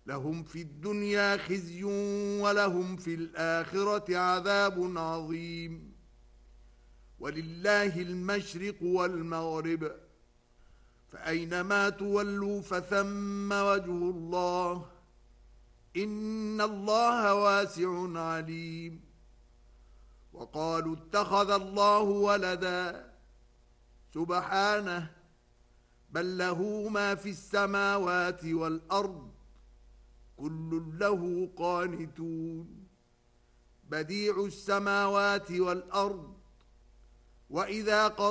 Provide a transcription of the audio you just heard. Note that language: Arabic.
لهم في الدنيا خزي ولهم في الآخرة عذاب عظيم ولله المشرق والمغرب فأينما تولوا فثم وجه الله إن الله واسع عليم وقالوا اتخذ الله ولدا سبحانه بل له ما في السماوات والأرض كل له قانتون بديع السماوات والأرض وإذا